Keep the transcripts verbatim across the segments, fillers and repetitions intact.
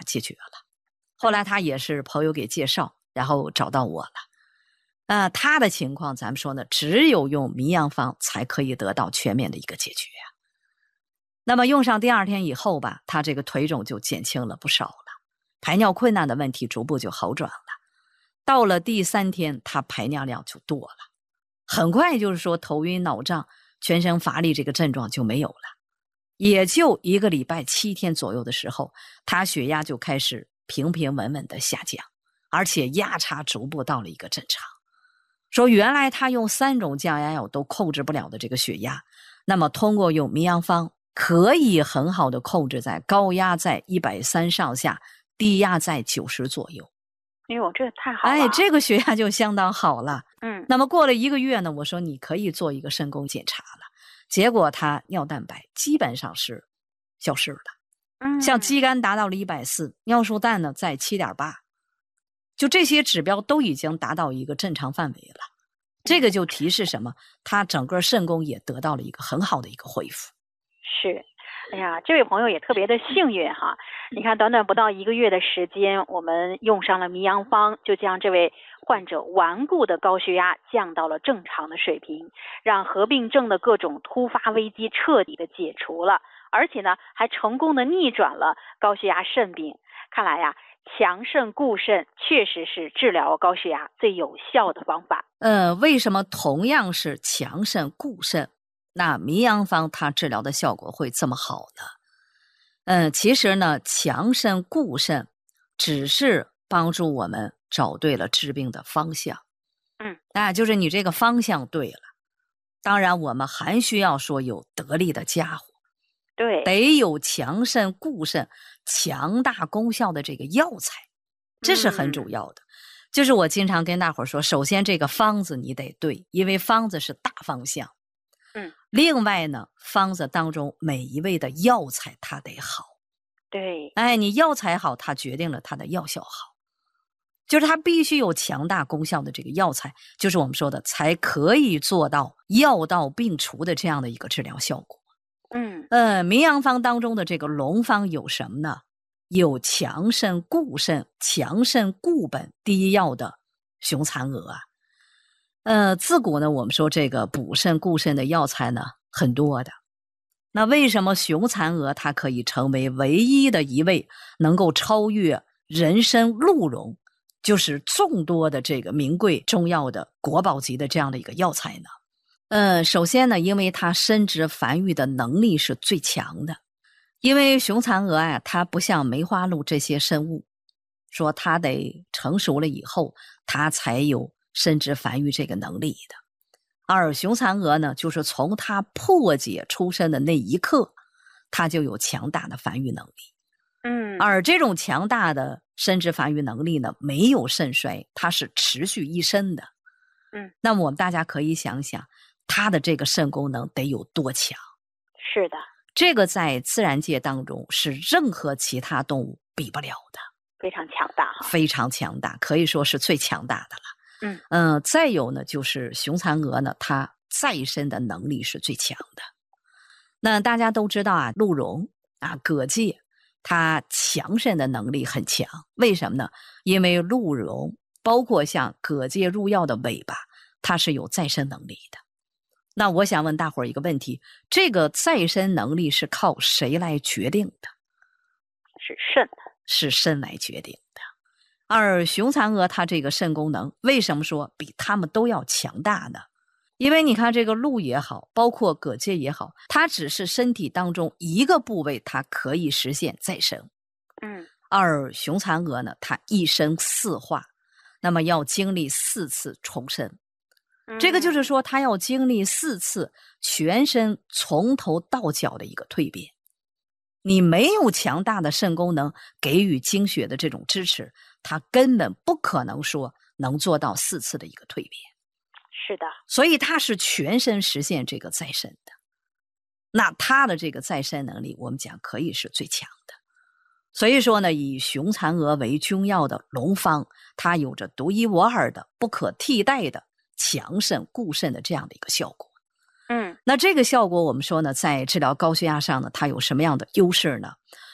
解决了。后来他也是朋友给介绍，然后找到我了。呃，他的情况咱们说呢，只有用迷羊方才可以得到全面的一个解决呀。那么用上第二天以后吧，他这个腿肿就减轻了不少了，排尿困难的问题逐步就好转了。到了第三天，他排尿量就多了，很快就是说头晕脑胀、全身乏力这个症状就没有了。也就一个礼拜七天左右的时候，他血压就开始平平稳稳的下降，而且压差逐步到了一个正常。说原来他用三种降压药都控制不了的这个血压，那么通过用迷羊方可以很好的控制在高压在一百三上下，低压在九十左右。 哎呦，这太好了！ 哎，这个血压就相当好了。 嗯， 那么过了一个月呢，我说你可以做一个肾功检查了。结果他尿蛋白基本上是消失了。 嗯， 像肌酐达到了一百四十，尿素氮呢在 七点八， 就这些指标都已经达到一个正常范围了。这个就提示什么？他整个肾功也得到了一个很好的一个恢复。 是。哎呀，这位朋友也特别的幸运哈！你看，短短不到一个月的时间，我们用上了迷羊方，就将这位患者顽固的高血压降到了正常的水平，让合并症的各种突发危机彻底的解除了，而且呢，还成功的逆转了高血压肾病。看来呀，强肾固肾确实是治疗高血压最有效的方法。 呃，为什么同样是强肾固肾，那迷羊方它治疗的效果会这么好呢？嗯，其实呢，强肾固肾只是帮助我们找对了治病的方向。 嗯， 啊，就是你这个方向对了。当然，我们还需要说有得力的家伙， 对， 得有强肾固肾、强大功效的这个药材，这是很主要的。嗯，就是我经常跟大伙说，首先这个方子你得对，因为方子是大方向。 嗯， 另外呢，方子当中每一味的药材它得好。 对， 哎，你药材好，它决定了它的药效好，就是它必须有强大功效的这个药材，就是我们说的才可以做到药到病除的这样的一个治疗效果。 嗯， 呃，迷羊方当中的这个龙方有什么呢？有强肾固肾、强肾固本第一药的雄蚕蛾啊。呃，自古呢，我们说这个补肾固肾的药材呢很多的。那为什么雄蚕蛾它可以成为唯一的一位能够超越人参、鹿茸，就是众多的这个名贵中药的国宝级的这样的一个药材呢？呃，首先呢，因为它生殖繁育的能力是最强的。因为雄蚕蛾啊，它不像梅花鹿这些生物，说它得成熟了以后，它才有生殖繁育这个能力的。而雄蚕蛾呢，就是从它破解出生的那一刻，它就有强大的繁育能力。 嗯， 而这种强大的生殖繁育能力呢，没有肾衰，它是持续一生的。 嗯， 那么我们大家可以想想，它的这个肾功能得有多强？ 是的， 这个在自然界当中是任何其他动物比不了的， 非常强大哈， 非常强大，可以说是最强大的了。 嗯嗯、呃，再有呢，就是雄蚕蛾呢，它再生的能力是最强的。那大家都知道啊，鹿茸啊、蛤蚧，它强肾的能力很强。为什么呢？因为鹿茸包括像蛤蚧入药的尾巴，它是有再生能力的。那我想问大伙儿一个问题，这个再生能力是靠谁来决定的？ 是肾， 是肾来决定的。而雄蚕蛾它这个肾功能为什么说比它们都要强大呢？因为你看这个鹿也好，包括蛤蚧也好，它只是身体当中一个部位它可以实现再生。 嗯， 而雄蚕蛾呢，它一生四化，那么要经历四次重生。这个就是说它要经历四次全身从头到脚的一个蜕变。你没有强大的肾功能给予精血的这种支持，它根本不可能说能做到四次的一个蜕变。 是的， 所以它是全身实现这个再生的。那它的这个再生能力，我们讲可以是最强的。所以说呢，以雄蚕蛾为中药的龙方，它有着独一无二的、不可替代的强肾固肾的这样的一个效果。 嗯， 那这个效果我们说呢，在治疗高血压上呢，它有什么样的优势呢？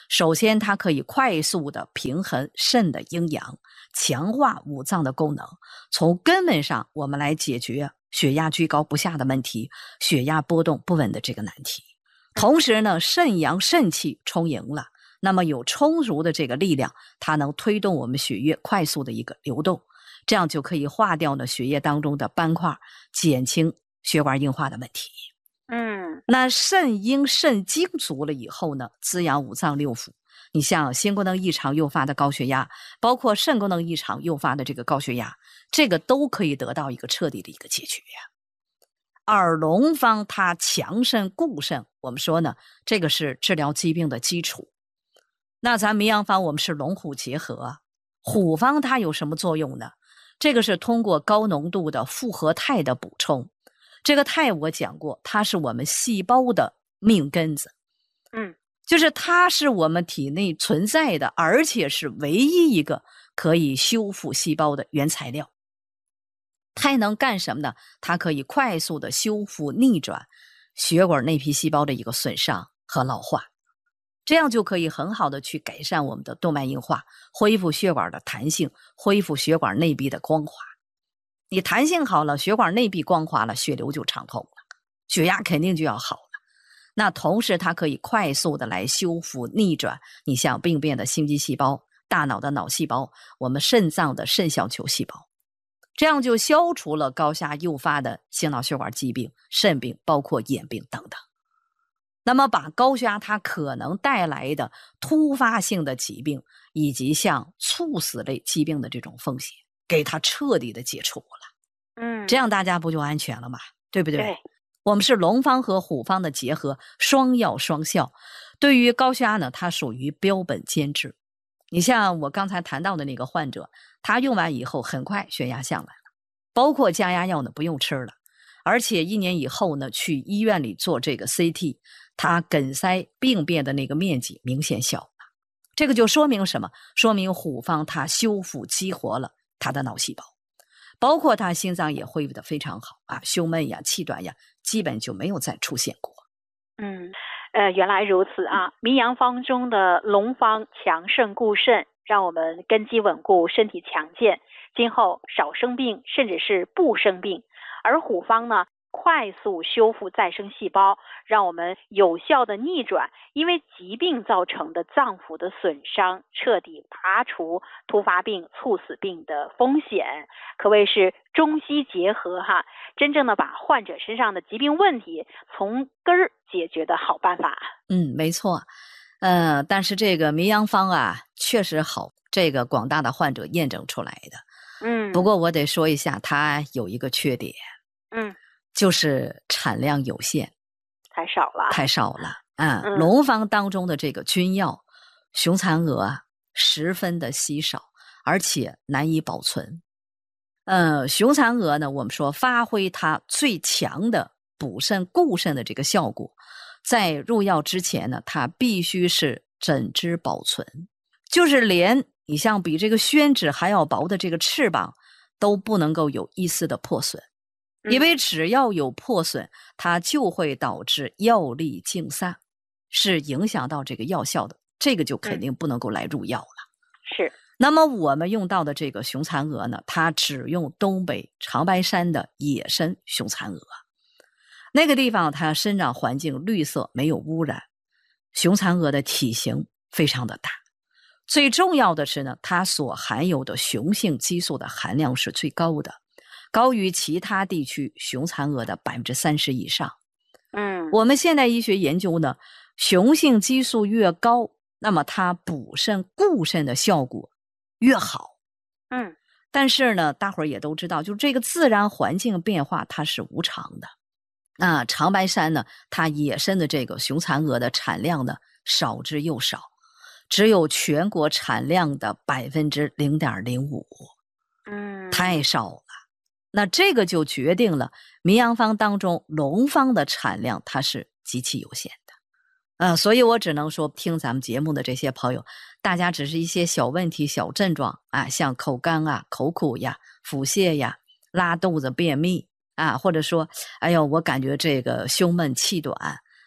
首先它可以快速的平衡肾的阴阳，强化五脏的功能，从根本上我们来解决血压居高不下的问题，血压波动不稳的这个难题。同时呢，肾阳肾气充盈了，那么有充足的这个力量，它能推动我们血液快速的一个流动，这样就可以化掉呢血液当中的斑块，减轻血管硬化的问题。 嗯， 那肾阴肾精足了以后呢，滋养五脏六腑。你像心功能异常诱发的高血压，包括肾功能异常诱发的这个高血压，这个都可以得到一个彻底的一个解决。而龙方它强肾固肾，我们说呢，这个是治疗疾病的基础。那咱民阳方我们是龙虎结合，虎方它有什么作用呢？这个是通过高浓度的复合肽的补充。这个肽我讲过，它是我们细胞的命根子， 嗯， 就是它是我们体内存在的，而且是唯一一个可以修复细胞的原材料。肽能干什么呢？它可以快速的修复逆转血管内皮细胞的一个损伤和老化，这样就可以很好的去改善我们的动脉硬化，恢复血管的弹性，恢复血管内壁的光滑。你弹性好了，血管内壁光滑了，血流就畅通了，血压肯定就要好了。那同时它可以快速的来修复逆转你像病变的心肌细胞、大脑的脑细胞、我们肾脏的肾小球细胞，这样就消除了高血压诱发的心脑血管疾病、肾病，包括眼病等等。那么把高血压它可能带来的突发性的疾病，以及像猝死类疾病的这种风险，给它彻底的解除了。 嗯， 这样大家不就安全了吗？对不对？ 对， 我们是龙方和虎方的结合，双药双效。对于高血压呢，它属于标本兼治。你像我刚才谈到的那个患者，他用完以后很快血压下来了，包括降压药呢不用吃了，而且一年以后呢去医院里做这个 C T， 他梗塞病变的那个面积明显小了。这个就说明什么？说明虎方它修复激活了他的脑细胞，包括他心脏也恢复得非常好啊，胸闷呀、气短呀，基本就没有再出现过。 嗯，呃，原来如此啊！民阳方中的龙方强肾固肾，让我们根基稳固，身体强健，今后少生病，甚至是不生病。而虎方呢，快速修复再生细胞，让我们有效的逆转因为疾病造成的脏腑的损伤，彻底拔除突发病、猝死病的风险，可谓是中西结合哈，真正的把患者身上的疾病问题从根儿解决的好办法。 嗯，没错。呃，但是这个民阳方啊，确实好，这个广大的患者验证出来的。 嗯， 不过我得说一下，它有一个缺点。 嗯， 就是产量有限， 太少了， 太少了啊！ 嗯、 龙方当中的这个君药雄蚕蛾啊，十分的稀少，而且难以保存。呃，雄蚕蛾呢，我们说发挥它最强的补肾固肾的这个效果，在入药之前呢，它必须是整只保存，就是连你像比这个宣纸还要薄的这个翅膀都不能够有一丝的破损。因为只要有破损，它就会导致药力尽散，是影响到这个药效的，这个就肯定不能够来入药了。 是。 那么我们用到的这个雄蚕蛾呢，它只用东北长白山的野生雄蚕蛾，那个地方它生长环境绿色，没有污染，雄蚕蛾的体型非常的大，最重要的是呢，它所含有的雄性激素的含量是最高的，高于其他地区雄蚕蛾的百分之三十以上。 嗯， 我们现代医学研究呢，雄性激素越高，那么它补肾固肾的效果越好。 嗯， 但是呢，大伙儿也都知道，就是这个自然环境变化它是无常的。那长白山呢，它野生的这个雄蚕蛾的产量呢少之又少，只有全国产量的百分之零点零五， 嗯， 太少了。那这个就决定了民阳方当中龙方的产量它是极其有限的。呃，所以我只能说，听咱们节目的这些朋友，大家只是一些小问题、小症状啊，像口干啊、口苦呀、腹泻呀、拉肚子、便秘啊，或者说，哎呦，我感觉这个胸闷气短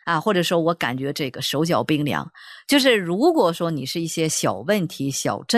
啊，或者说我感觉这个手脚冰凉，就是如果说你是一些小问题、小症。